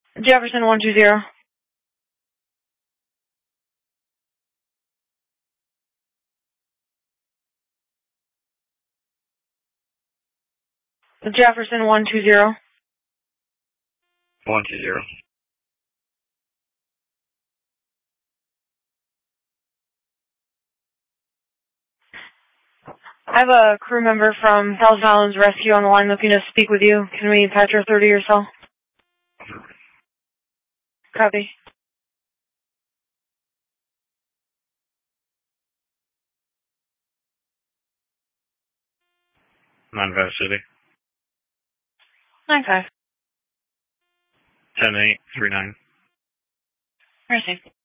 Jefferson 120. Jefferson 120. 120. I have a crew member from Thousand Islands Rescue on the line looking to speak with you. Can we patch her 30 or so? Copy. Monvale City. 9-5. 10-8, 3-9. Mercy.